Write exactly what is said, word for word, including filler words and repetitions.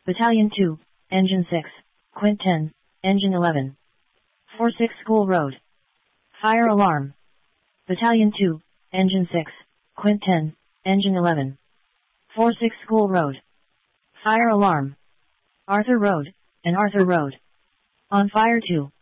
Battalion two, Engine six, Quint ten, Engine eleven. four six School Road. Fire alarm. Battalion two, Engine six, Quint ten, Engine eleven. four six School Road. Fire alarm. Arthur Road, and Arthur Road. On fire two.